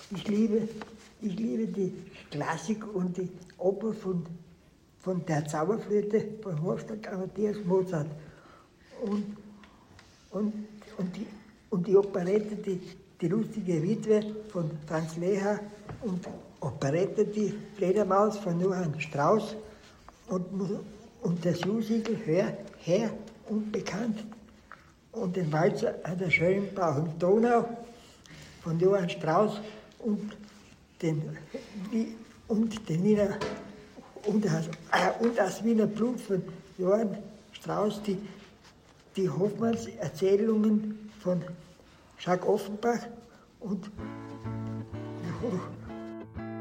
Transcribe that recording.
Ich liebe die Klassik und die Oper von der Zauberflöte von Wolfgang Amadeus Mozart. Und die Operette, die lustige Witwe von Franz Lehár und Operette Die Fledermaus von Johann Strauss und das Musical Herr unbekannt und den Walzer an der schönen blauen Donau von Johann Strauss und das Wiener Blut von Johann Strauss, die Hoffmanns Erzählungen von Jacques Offenbach und